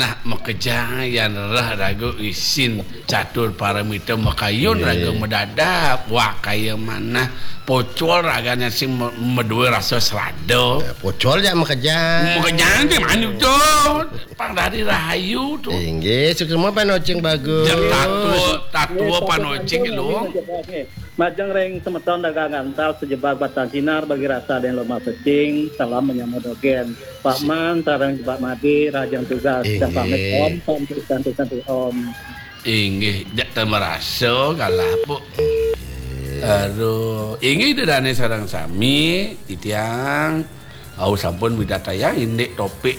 Nah, makejayan rah ragu isin catur paramita makayun ragu mendadak. Wah, kaya mana pocol raganya sing medue rasa serado. Pocol ya makejan. Makejayan di mana tuh? Pang dari rahayu tuh. Inggih, semua panocing bagus. Jam tatu panocing lu. Majang reng semeton dagangan tal sejebak batan sinar bagi rasa dan loma pecing. Salam menyambut dogen. Pak Man, sarang Pak Madi, rajang tugas. Dan pamit om, santai om. Inggih, jak temerasa kalah bu. Aduh, inggih dedane sarang sami, titiang. Au sampun widataya indek topik.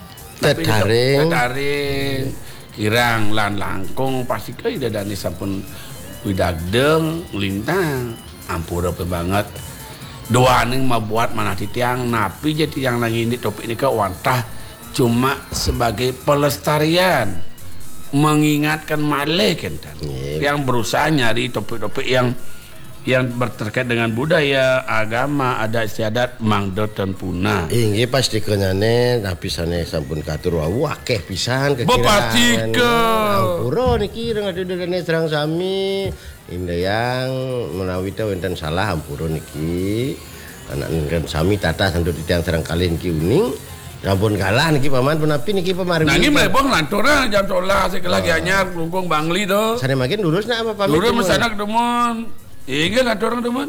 Tetaring. Kirang lan langkung pasti ke dedane sampun widagdeng lintang. Ampura banget. Doa ning mabuat mana titiang napi jadi yang lagi ini topik ini ke wantah cuma sebagai pelestarian mengingatkan malih kentan yang berusaha nyari topik-topik yang berterkait dengan budaya, agama, adat istiadat mangdot dan punah. Inggih pasti kenyane tapi sane sampun katur akeh pisan kekirangan. Bapatike. Ampura niki ngadudane serang sami. Indah yang menawi teh wonten salah ampura niki. Anak kan sami tata sandut titiang serang kali niki uning. Ampun kalah niki paman penapi niki pamari. Nah, ini mlebong lantura jam 12 sik lagi anyar lungkung Bangli to. Sane makin lurusna apa pamit? Lurus mesanak demun. Ingat ada orang teman.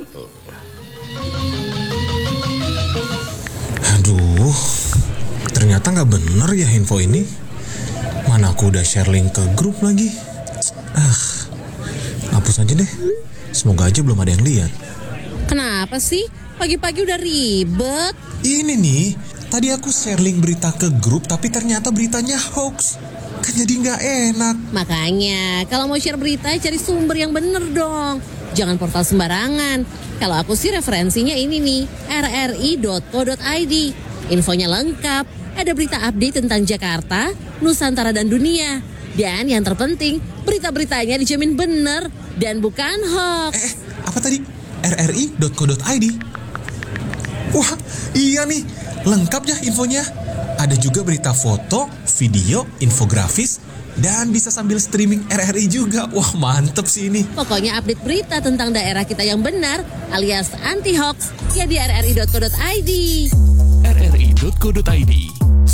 Aduh, ternyata nggak bener ya info ini. Mana aku udah share link ke grup lagi. Hapus aja deh. Semoga aja belum ada yang lihat. Kenapa sih? Pagi-pagi udah ribet. Ini nih, tadi aku share link berita ke grup tapi ternyata beritanya hoax. Kan jadi nggak enak. Makanya, kalau mau share berita cari sumber yang bener dong. Jangan portal sembarangan. Kalau aku sih referensinya ini nih, rri.co.id. Infonya lengkap, ada berita update tentang Jakarta, Nusantara dan dunia. Dan yang terpenting, berita-beritanya dijamin bener dan bukan hoax. Apa tadi? rri.co.id. Wah, iya nih, lengkap ya infonya. Ada juga berita foto, video, infografis, dan bisa sambil streaming RRI juga. Wah, mantep sih ini. Pokoknya update berita tentang daerah kita yang benar alias anti hoax ya di rri.co.id. rri.co.id